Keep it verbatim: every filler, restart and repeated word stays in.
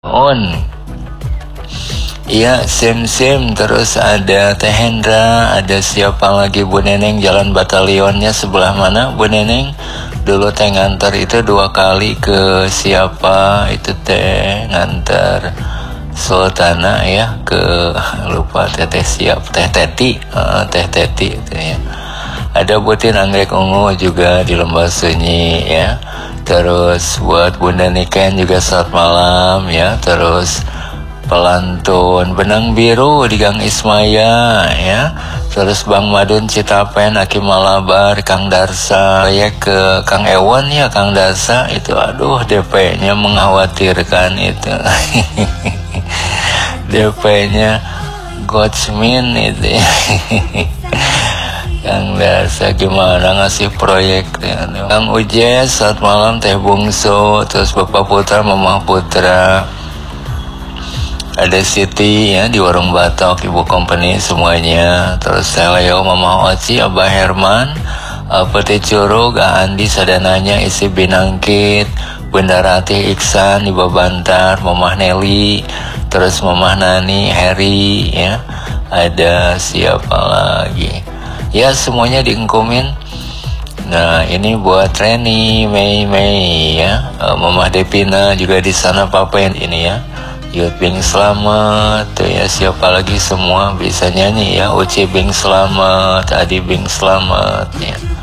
On. Iya, sim-sim. Terus ada Teh Hendra, ada siapa lagi Bu Neneng, jalan batalionnya sebelah mana Bu Neneng? Dulu teh ngantar itu dua kali ke siapa itu teh ngantar Sultana ya, ke lupa teteh siap teh Teti, uh, teh Teti itu ya. Ada butin anggrek ungu juga di Lembah Sunyi ya. Terus buat Bunda Niken juga selamat malam ya. Terus pelantun benang biru di Gang Ismaya ya. Terus Bang Madun Citapen, Aki Malabar, Kang Darsa ya, ke Kang Ewan ya, Kang Darsa itu aduh D P-nya mengkhawatirkan itu. D P-nya Godsmin itu ya. Kang Darsa gimana ngasih proyek ya. Kang Ujes selamat malam, Teh Bungsu, terus Bapak Putra, Mama Putra, ada Siti ya di Warung Batok, Ibu Company semuanya. Terus saya Leo, Mama Oci, Abah Herman, Peti Curug, Andi Sadananya, Isi Binangkit, Bunda Ratih Iksan, Ibu Bantar, Mama Nelly, terus Mama Nani, Harry ya. Ada siapa lagi? Ya semuanya diengkumin. Nah ini buat Reni, Mei Mei ya, uh, Mama Depina juga di sana, Papa yang ini ya. Yud Bing selamat tuh ya, siapa lagi semua bisa nyanyi ya. Uci Bing selamat, Adi Bing selamat ya.